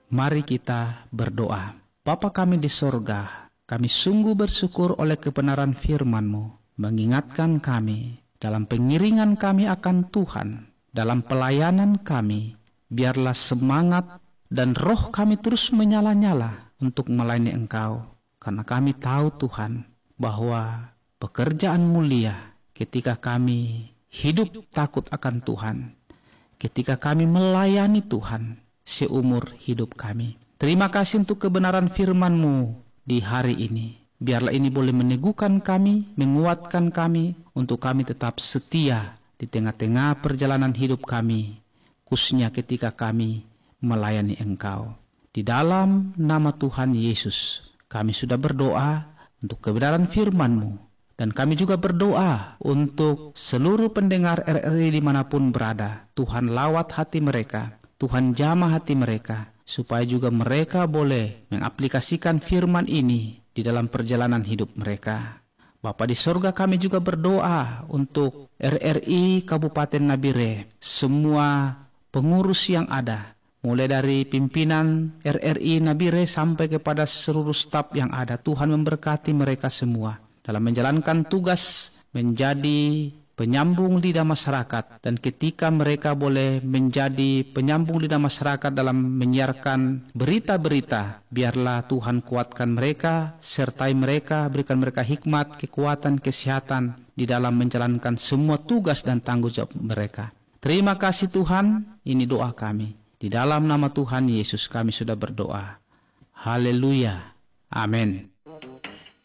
Mari kita berdoa. Bapa kami di sorga, kami sungguh bersyukur oleh kebenaran firman-Mu, mengingatkan kami dalam pengiringan kami akan Tuhan, dalam pelayanan kami. Biarlah semangat dan roh kami terus menyala-nyala untuk melayani Engkau, karena kami tahu Tuhan bahwa pekerjaan mulia ketika kami hidup takut akan Tuhan, ketika kami melayani Tuhan seumur hidup kami. Terima kasih untuk kebenaran firman-Mu di hari ini. Biarlah ini boleh meneguhkan kami, menguatkan kami, untuk kami tetap setia di tengah-tengah perjalanan hidup kami, khususnya ketika kami melayani Engkau. Di dalam nama Tuhan Yesus, kami sudah berdoa untuk kebenaran firman-Mu. Dan kami juga berdoa untuk seluruh pendengar RRI dimanapun berada. Tuhan lawat hati mereka, Tuhan jamah hati mereka, supaya juga mereka boleh mengaplikasikan firman ini di dalam perjalanan hidup mereka. Bapa di sorga, kami juga berdoa untuk RRI Kabupaten Nabire, semua pengurus yang ada, mulai dari pimpinan RRI Nabire sampai kepada seluruh staf yang ada. Tuhan memberkati mereka semua dalam menjalankan tugas menjadi penyambung lidah masyarakat, dan ketika mereka boleh menjadi penyambung lidah masyarakat dalam menyiarkan berita-berita, biarlah Tuhan kuatkan mereka, sertai mereka, berikan mereka hikmat, kekuatan, kesehatan di dalam menjalankan semua tugas dan tanggung jawab mereka. Terima kasih Tuhan, ini doa kami. Di dalam nama Tuhan Yesus kami sudah berdoa. Haleluya. Amin.